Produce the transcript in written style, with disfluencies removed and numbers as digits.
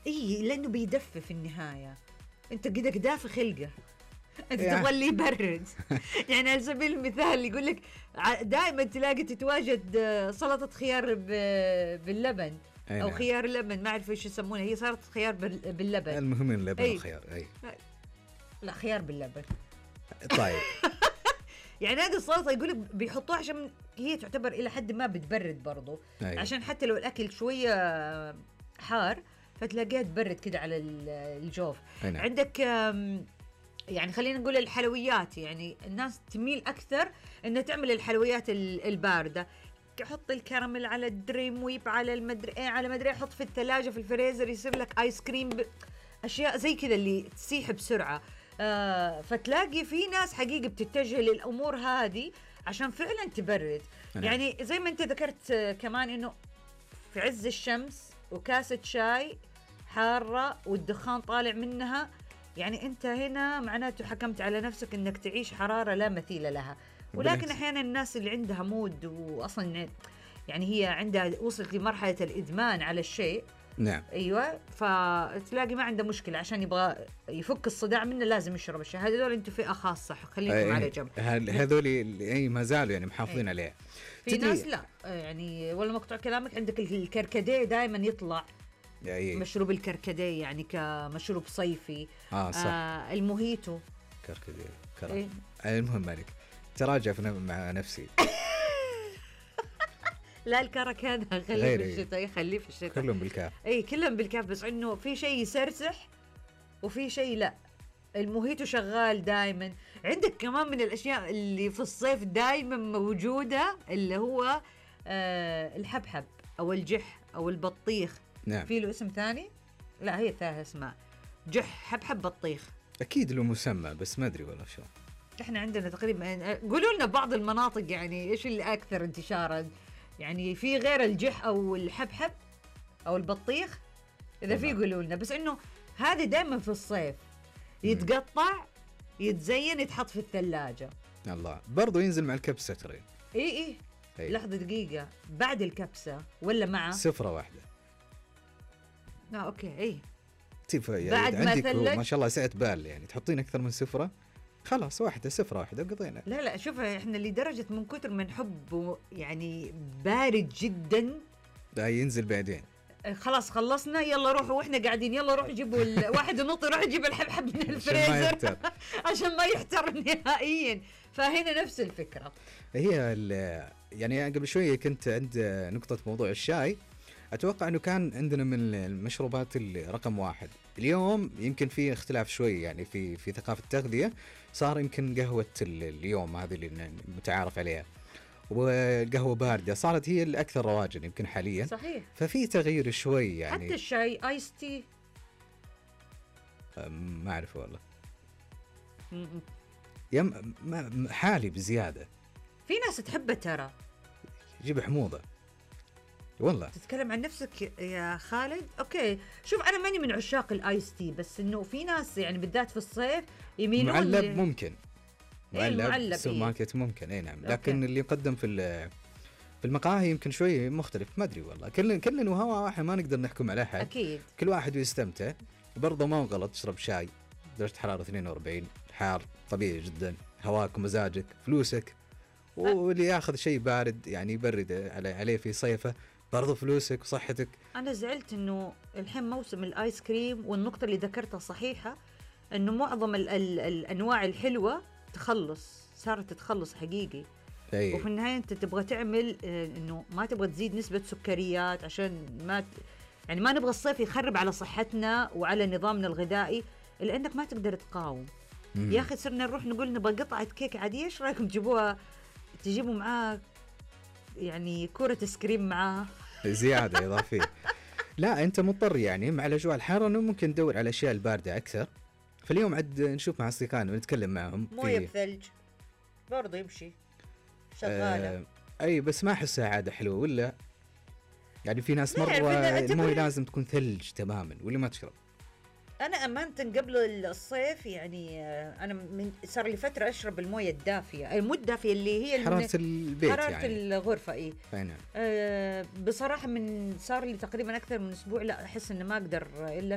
اي لانه بيدفي في النهايه، انت قدك دافي خلقه، انت يعني. تبغى اللي يبرد. يعني على سبيل المثال يقول لك دائما تلاقي تتواجد سلطه خيار باللبن أي او نعم. خيار لبن، ما اعرف ايش يسمونها، هي صارت خيار باللبن. المهم اللبن أي. والخيار. اي لا خيار باللبن. طيب. يعني هذه السلطه يقول لك بيحطوها عشان هي تعتبر الى حد ما بتبرد برضو، أي. عشان حتى لو الاكل شويه حار فتلاقيها تبرد كده على الجوف. أي نعم. عندك يعني خلينا نقول الحلويات، يعني الناس تميل اكثر انها تعمل الحلويات البارده، حط الكراميل على الدريم ويب على المدري ايه على مدري، حط في الثلاجه في الفريزر يصير لك ايس كريم اشياء زي كذا اللي تسيح بسرعه. فتلاقي في ناس حقيقة بتتجه للأمور هذه عشان فعلا تبرد. يعني زي ما انت ذكرت كمان انه في عز الشمس وكاسة شاي حارة والدخان طالع منها، يعني انت هنا معناته حكمت على نفسك انك تعيش حرارة لا مثيل لها. ولكن احيانا الناس اللي عندها مود واصلا يعني هي عندها وصلت لمرحلة الإدمان على الشيء، نعم ايوه، فتلاقي ما عنده مشكله عشان يبغى يفك الصداع منه لازم يشرب الشاي. هذول انتم فئه خاصه خليكم على جنب. هذول اي ما زالوا يعني محافظين عليه. في ناس لا يعني، ولا مقطع كلامك، عندك الكركديه دائما يطلع مشروب الكركديه يعني كمشروب صيفي. صح. الموهيتو كركديه المهم مالك تراجع مع نفسي. لا الكرك هذا خليه في الشتاء، خليه في الشتاء. كلهم بالكاف. اي كلهم بالكاف، بس انه في شيء يسرسح وفي شيء لا. الموهيتو شغال دائما. عندك كمان من الاشياء اللي في الصيف دائما موجوده اللي هو الحبحب او الجح او البطيخ. نعم. في له اسم ثاني؟ لا هي ثلاث اسماء، جح حبحب بطيخ. اكيد له مسمى بس ما ادري والله شو. احنا عندنا تقريبا، قولوا لنا بعض المناطق يعني ايش اللي اكثر انتشارا، يعني في غير الجح او الحبحب او البطيخ، اذا في قولوا لنا. بس انه هذا دائما في الصيف يتقطع يتزين يتحط في الثلاجة. الله. برضو ينزل مع الكبسة ترى. اي لحظة دقيقة، بعد الكبسة ولا مع سفرة واحدة؟ اوكي. اي يعني بعد ما عندك ثلج ما شاء الله سعة بال، يعني تحطين اكثر من سفرة خلاص واحدة سفرة واحدة وقضينا. لا شوف احنا لدرجة من كتر من حبه يعني بارد جدا لا ينزل بعدين. خلاص خلصنا يلا روحوا، واحنا قاعدين يلا روح جيبوا واحد ونط روح يجيب الحبحب من الفريزر عشان ما يحتر نهائيا. فهنا نفس الفكرة. هي يعني قبل شوية كنت عند نقطة موضوع الشاي، أتوقع أنه كان عندنا من المشروبات رقم 1. اليوم يمكن في اختلاف شوي يعني في ثقافة التغذية، صار يمكن قهوة اليوم هذه اللي متعارف عليها، والقهوة باردة صارت هي الأكثر رواجا يمكن حاليا. صحيح. ففي تغيير شوي يعني. حتى الشاي آيس تي ما أعرف والله. حالي بزيادة. في ناس تحبه ترى. جيب حموضة والله. تتكلم عن نفسك يا خالد. اوكي شوف انا ماني من عشاق الايس تي، بس انه في ناس يعني بالذات في الصيف يميلون معلب ممكن. معلب السوبر ماركت ممكن اي نعم. لكن أوكي. اللي يقدم في المقاهي يمكن شوي مختلف، ما ادري والله. كلنا وهوا واحد ما نقدر نحكم على احد. اكيد كل واحد يستمتع. برضه ما هو غلط تشرب شاي درجة حرارة 42 حار طبيعي جدا، هواك ومزاجك فلوسك. واللي ياخذ شيء بارد يعني يبرد عليه في صيفه برضو فلوسك وصحتك. أنا زعلت إنه الحين موسم الآيس كريم، والنقطة اللي ذكرتها صحيحة إنه معظم الأنواع الحلوة صارت تتخلص حقيقي. أي. وفي النهاية أنت تبغى تعمل إنه ما تبغى تزيد نسبة سكريات عشان يعني ما نبغى الصيف يخرب على صحتنا وعلى نظامنا الغذائي، لأنك ما تقدر تقاوم. يا أخي صرنا نروح نقول نبغى قطعة كيك عادية، إيش رأيكم تجيبوا معاه يعني كرة سكريم معاه زيادة إضافية. لا أنت مضطر يعني مع الأجواء الحارة إنه ممكن تدور على أشياء الباردة أكثر. فاليوم عد نشوف مع أصدقائنا ونتكلم معهم. موية بثلج برضو يمشي شغالة. أي بس ما أحسها عادة حلوة ولا يعني. في ناس مرة الموية لازم تكون ثلج تماما ولا ما تشرب. أنا أمانة قبل الصيف يعني أنا صار لي فترة أشرب الموية الدافية، مو الدافية اللي هي حرارة البيت حرارة يعني. الغرفة. إيه نعم. بصراحة صار لي تقريبا أكثر من أسبوع لا أحس إن ما أقدر إلا